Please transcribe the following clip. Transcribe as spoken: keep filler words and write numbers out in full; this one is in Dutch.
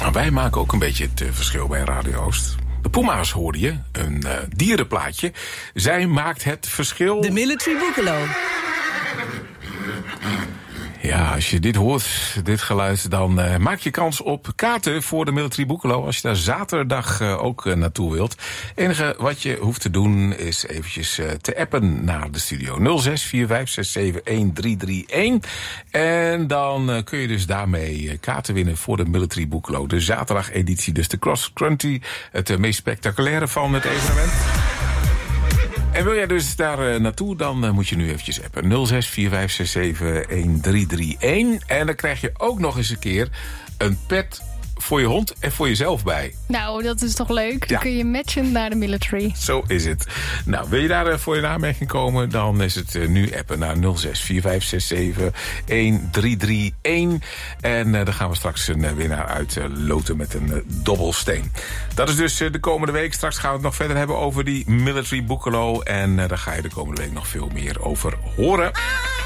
Maar wij maken ook een beetje het uh, verschil bij Radio Oost. De Puma's hoorde je, een uh, dierenplaatje. Zij maakt het verschil. De Military Boekelo. Ja, als je dit hoort, dit geluid, dan uh, maak je kans op kaarten voor de Military Boekelo. Als je daar zaterdag uh, ook uh, naartoe wilt. Het enige wat je hoeft te doen is eventjes uh, te appen naar de studio. nul zes vier vijf zes zeven een drie drie een. En dan uh, kun je dus daarmee uh, kaarten winnen voor de Military Boekelo. De zaterdageditie, dus de Cross Country. Het uh, meest spectaculaire van het evenement. En wil jij dus daar uh, naartoe, dan uh, moet je nu eventjes appen. nul zes vier vijf zes zeven een drie drie een. En dan krijg je ook nog eens een keer een pet voor je hond en voor jezelf bij. Nou, dat is toch leuk? Dan Ja. kun je matchen naar de military. Zo is het. Nou, wil je daar uh, voor je aanmerking komen, dan is het uh, nu appen naar nul zes vier vijf zes zeven een drie drie een. En uh, dan gaan we straks een uh, winnaar uit uh, loten met een uh, dobbelsteen. Dat is dus uh, de komende week. Straks gaan we het nog verder hebben over die Military Boekelo. En uh, daar ga je de komende week nog veel meer over horen.